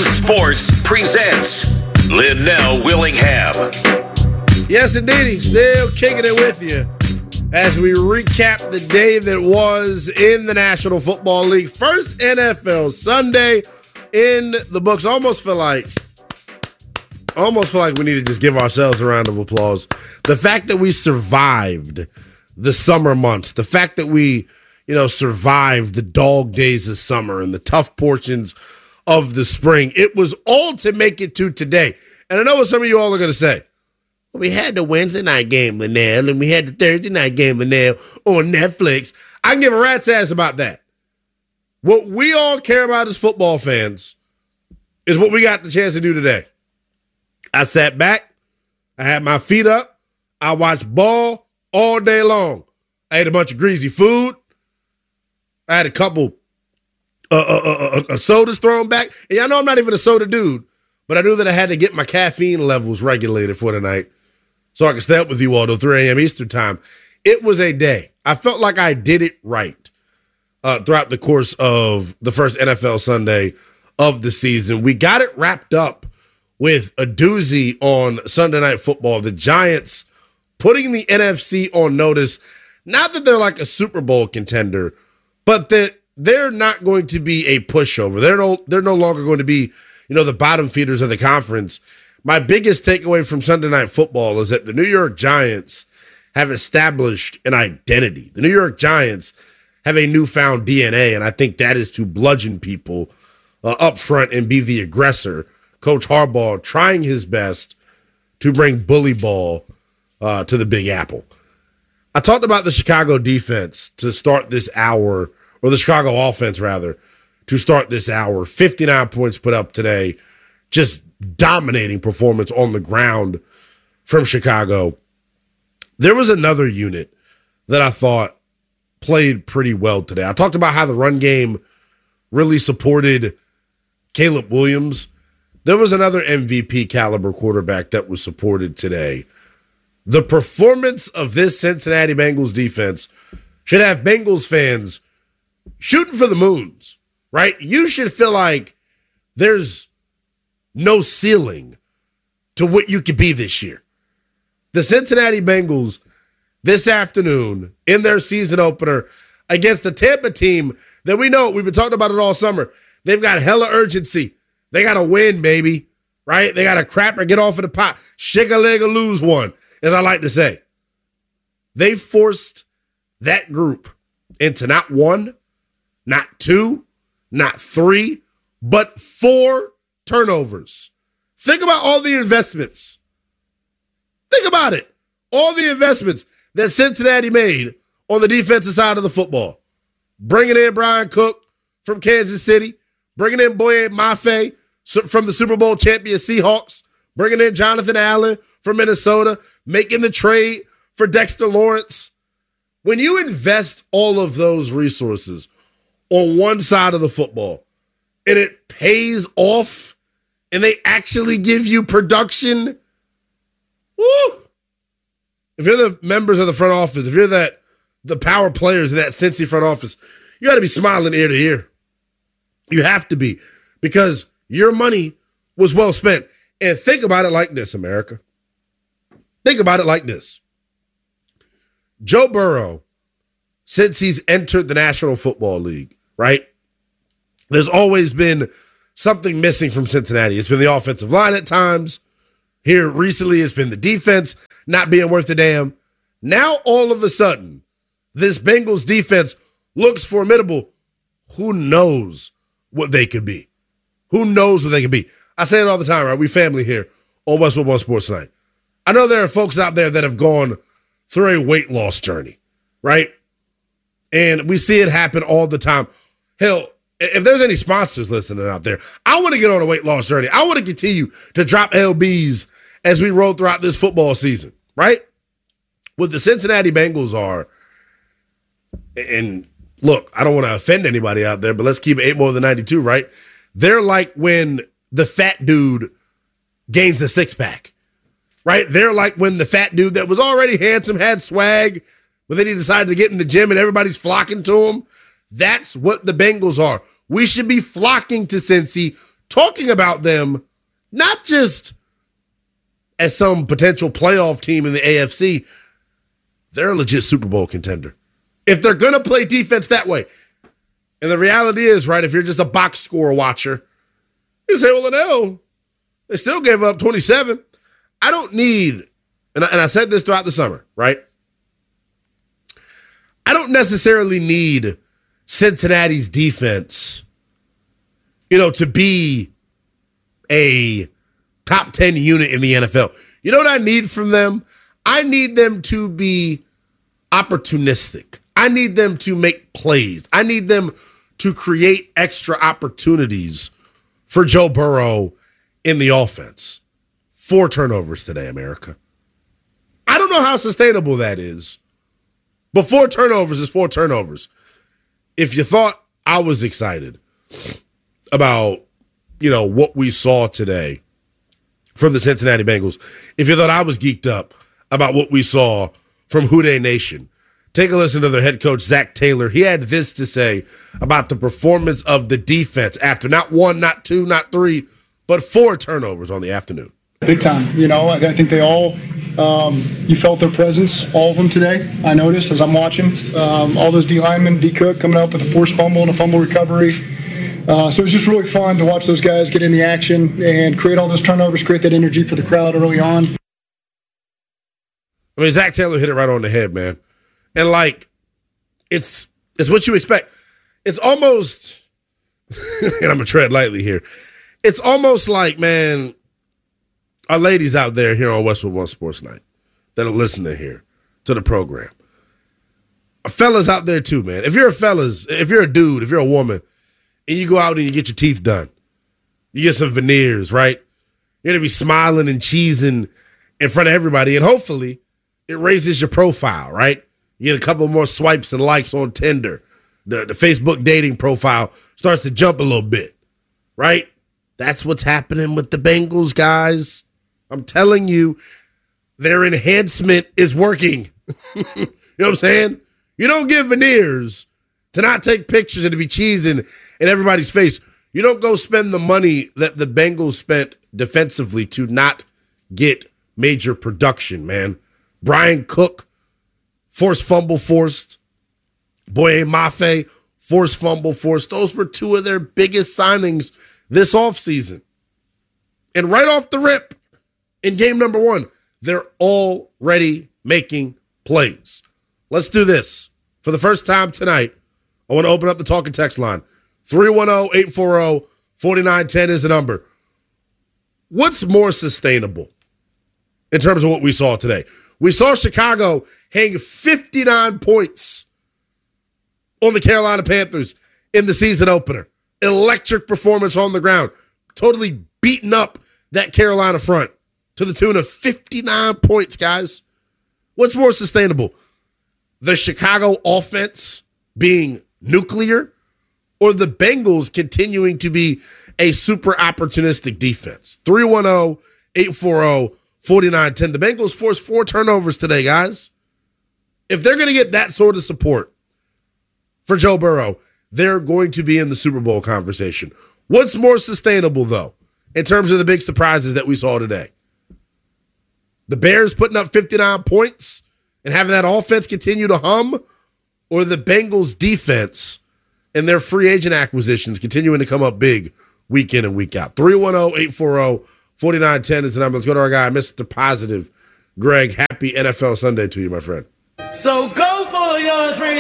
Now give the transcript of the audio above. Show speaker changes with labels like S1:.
S1: Sports presents Linnell Willingham.
S2: Yes, indeed. Still kicking it with you as we recap the day that was in the National Football League. First NFL Sunday in the books. Almost feel like we need to just give ourselves a round of applause. The fact that we survived the summer months, the fact that we, survived the dog days of summer and the tough portions of the spring. It was all to make it to today. And I know what some of you all are going to say. Well, we had the Wednesday night game, Linnell, and we had the Thursday night game, Linnell, on Netflix. I can give a rat's ass about that. What we all care about as football fans is what we got the chance to do today. I sat back. I had my feet up. I watched ball all day long. I ate a bunch of greasy food. I had a couple sodas thrown back. And y'all know I'm not even a soda dude, but I knew that I had to get my caffeine levels regulated for the night so I could stay up with you all till 3 a.m. Eastern time. It was a day. I felt like I did it right throughout the course of the first NFL Sunday of the season. We got it wrapped up with a doozy on Sunday Night Football. The Giants putting the NFC on notice, not that they're like a Super Bowl contender, but that they're not going to be a pushover. They're no longer going to be, the bottom feeders of the conference. My biggest takeaway from Sunday Night Football is that the New York Giants have established an identity. The New York Giants have a newfound DNA, and I think that is to bludgeon people up front and be the aggressor. Coach Harbaugh trying his best to bring bully ball to the Big Apple. I talked about the Chicago defense to start this hour, or the Chicago offense, rather, to start this hour. 59 points put up today. Just dominating performance on the ground from Chicago. There was another unit that I thought played pretty well today. I talked about how the run game really supported Caleb Williams. There was another MVP caliber quarterback that was supported today. The performance of this Cincinnati Bengals defense should have Bengals fans shooting for the moons, right? You should feel like there's no ceiling to what you could be this year. The Cincinnati Bengals this afternoon in their season opener against the Tampa team that we know, we've been talking about it all summer. They've got hella urgency. They got to win, baby, right? They got to crap or get off of the pot. Shake a leg or lose one, as I like to say. They forced that group into not one, not two, not three, but 4 turnovers. Think about all the investments. Think about it. All the investments that Cincinnati made on the defensive side of the football. Bringing in Brian Cook from Kansas City. Bringing in Boye Mafe from the Super Bowl champion Seahawks. Bringing in Jonathan Allen from Minnesota. Making the trade for Dexter Lawrence. When you invest all of those resources on one side of the football and it pays off and they actually give you production, woo! If you're the members of the front office, if you're the power players of that Cincy front office, you got to be smiling ear to ear. You have to be, because your money was well spent. And think about it like this, America. Think about it like this. Joe Burrow, since he's entered the National Football League, right? There's always been something missing from Cincinnati. It's been the offensive line at times. Here recently, it's been the defense not being worth a damn. Now, all of a sudden, this Bengals defense looks formidable. Who knows what they could be? Who knows what they could be? I say it all the time, right? We family here on Westwood One Sports Tonight. I know there are folks out there that have gone through a weight loss journey, right? And we see it happen all the time. Hell, if there's any sponsors listening out there, I want to get on a weight loss journey. I want to continue to drop LBs as we roll throughout this football season, right? What the Cincinnati Bengals are, and look, I don't want to offend anybody out there, but let's keep it 8 more than 92, right? They're like when the fat dude gains a 6-pack, right? They're like when the fat dude that was already handsome, had swag, but then he decided to get in the gym and everybody's flocking to him. That's what the Bengals are. We should be flocking to Cincy talking about them not just as some potential playoff team in the AFC, they're a legit Super Bowl contender. If they're going to play defense that way. And the reality is, right, if you're just a box score watcher, you say, well, no, they still gave up 27. I don't need, and I said this throughout the summer, right? I don't necessarily need Cincinnati's defense, to be a top 10 unit in the NFL. You know what I need from them? I need them to be opportunistic. I need them to make plays. I need them to create extra opportunities for Joe Burrow in the offense. 4 turnovers today, America. I don't know how sustainable that is, but 4 turnovers is 4 turnovers. If you thought I was excited about, what we saw today from the Cincinnati Bengals, if you thought I was geeked up about what we saw from Houday Nation, take a listen to their head coach, Zach Taylor. He had this to say about the performance of the defense after not 1, not 2, not 3, but 4 turnovers on the afternoon.
S3: Big time. I think they all, you felt their presence, all of them today. I noticed as I'm watching. All those D linemen, D Cook coming up with a forced fumble and a fumble recovery. So it was just really fun to watch those guys get in the action and create all those turnovers, create that energy for the crowd early on.
S2: I mean, Zach Taylor hit it right on the head, man. And, it's what you expect. It's almost, and I'm going to tread lightly here, it's almost like, man, our ladies out there here on Westwood One Sports Night that are listening here to the program. Fellas out there too, man. If you're a dude, if you're a woman, and you go out and you get your teeth done, you get some veneers, right? You're going to be smiling and cheesing in front of everybody, and hopefully it raises your profile, right? You get a couple more swipes and likes on Tinder. The Facebook dating profile starts to jump a little bit, right? That's what's happening with the Bengals, guys. I'm telling you, their enhancement is working. You know what I'm saying? You don't get veneers to not take pictures and to be cheesing in everybody's face. You don't go spend the money that the Bengals spent defensively to not get major production, man. Brian Cook, forced fumble forced. Boye Mafe, forced fumble forced. Those were 2 of their biggest signings this offseason. And right off the rip, in game number 1, they're already making plays. Let's do this. For the first time tonight, I want to open up the talk and text line. 310-840-4910 is the number. What's more sustainable in terms of what we saw today? We saw Chicago hang 59 points on the Carolina Panthers in the season opener. Electric performance on the ground. Totally beating up that Carolina front to the tune of 59 points, guys. What's more sustainable? The Chicago offense being nuclear, or the Bengals continuing to be a super opportunistic defense? 310-840-4910. The Bengals forced 4 turnovers today, guys. If they're going to get that sort of support for Joe Burrow, they're going to be in the Super Bowl conversation. What's more sustainable, though, in terms of the big surprises that we saw today? The Bears putting up 59 points and having that offense continue to hum, or the Bengals defense and their free agent acquisitions continuing to come up big week in and week out? 310-840-4910 is the number. Let's go to our guy, Mr. Positive Greg. Happy NFL Sunday to you, my friend.
S4: So go for your dream.